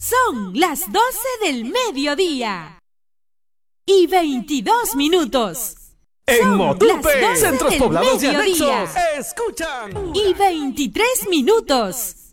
Son las 12 del mediodía y 22 minutos. En Motupe, las 12 centros del poblados y mediodía anexos, escuchan y 23 minutos.